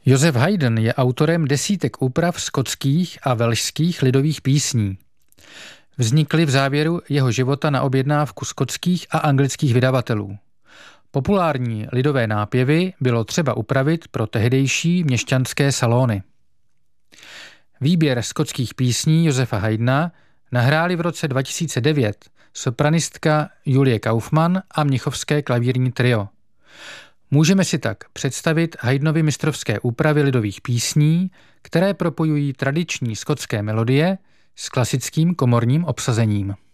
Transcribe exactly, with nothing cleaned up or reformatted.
Josef Haydn je autorem desítek úprav skotských a velšských lidových písní. Vznikly v závěru jeho života na objednávku skotských a anglických vydavatelů. Populární lidové nápěvy bylo třeba upravit pro tehdejší měšťanské salony. Výběr skotských písní Josefa Haydna nahráli v roce dva tisíce devět sopranistka Julie Kaufmann a mnichovské klavírní trio. Můžeme si tak představit Haydnovy mistrovské úpravy lidových písní, které propojují tradiční skotské melodie s klasickým komorním obsazením.